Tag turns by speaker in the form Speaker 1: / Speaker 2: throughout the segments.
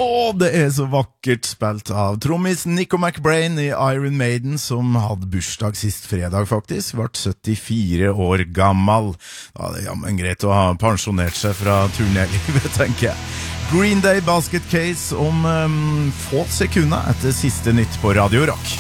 Speaker 1: Det så vakkert spilt av trommis Nico McBrain i Iron Maiden, som hadde bursdag sist fredag faktisk, ble 74 år gammel. Da det jammen greit å ha pensjonert seg fra turnélivet, tenker jeg. Green Day Basket Case om få sekunder etter siste nytt på Radio Rock.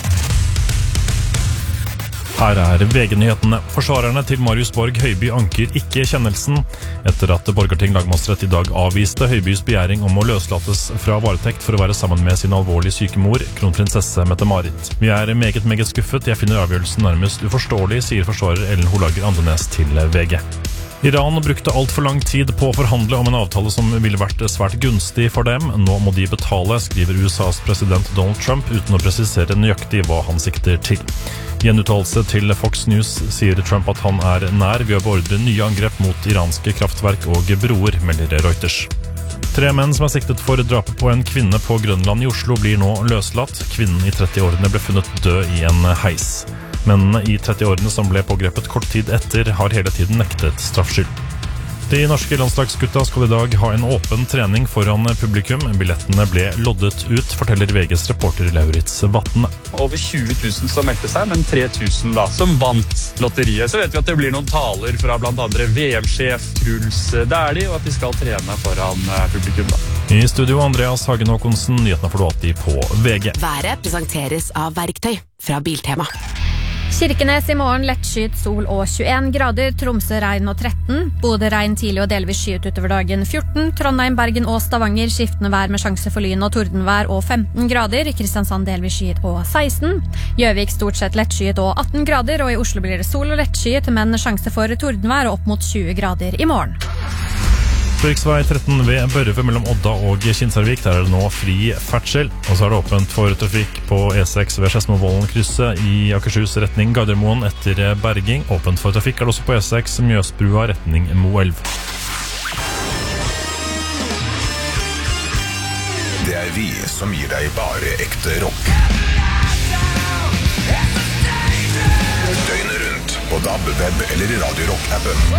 Speaker 2: Her VG-nyhetene. Forsvarerne til Marius Borg Høiby anker ikke kjennelsen etter at Borgarting lagmannsrett i dag avviste Høibys begjæring om å løslates fra varetekt for å være sammen med sin alvorlig syke mor, kronprinsesse Mette-Marit. Vi meget skuffet, jeg finner avgjørelsen nærmest uforståelig, sier forsvarer Ellen Holager Andenes til VG. Iran brukte alt for lang tid på å forhandle om en avtale som ville vært svært gunstig for dem. Nå må de betale, skriver USAs president Donald Trump uten å presisere nøyaktig hva han sikter til. I en uttalelse til Fox News sier Trump at han nær ved å beordre nye angrep mot iranske kraftverk og broer, melder Reuters. 3 menn som siktet for drapet på en kvinne på Grønland i Oslo blir nå løslatt. Kvinnen i 30-årene ble funnet død i en heis. Mennene i 30-årene som ble pågrepet kort tid etter har hele tiden nektet straffskyld. De norske landslagsgutta skal i dag ha en åpen trening foran publikum. Billettene ble loddet ut, forteller VGs reporter Lauritz Vatne.
Speaker 3: Over 20 000 som meldte seg, men 3 000 da, som vant lotteriet. Så vet vi at det blir noen taler fra blant andre VM-sjef Truls Dæhlie, og at de skal trene foran publikum da.
Speaker 2: I studio Andreas Hagen Håkonsen, nyhetene får du alltid på VG.
Speaker 4: Været presenteres av Verktøy fra Biltema.
Speaker 5: Kirkenes i morgen lettskyet sol og 21 grader, Tromsø regn og 13, Bodø regn tidlig og delvis skyet utover dagen 14, Trondheim, Bergen og Stavanger skiftende vær med sjanse for lyn og tordenvær og 15 grader, Kristiansand delvis skyet og 16, Gjøvik stort sett lettskyet og 18 grader, og i Oslo blir det sol og lettskyet, men sjanse for tordenvær og opp mot 20 grader i morgen.
Speaker 2: Riksvei 13 ved Børve mellom Odda og Kinsarvik, der det nå fri ferdsel, og så det åpent for trafikk på E6 ved Skedsmovollen krysset i Akershus retning Gardermoen etter berging. Åpent for trafikk det også på E6 Mjøsbrua retning Moelv.
Speaker 6: Det vi som gir deg bare ekte rock. Døgnet rundt på DAB, web eller i Radio Rock-appen.